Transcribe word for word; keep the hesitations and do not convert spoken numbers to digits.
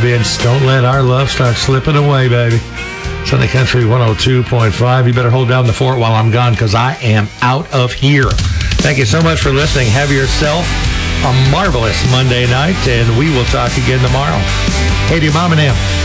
Vince. Don't let our love start slipping away, baby. Sunday Country one oh two point five. You better hold down the fort while I'm gone because I am out of here. Thank you so much for listening. Have yourself a marvelous Monday night, and we will talk again tomorrow. Hey to your mom and them.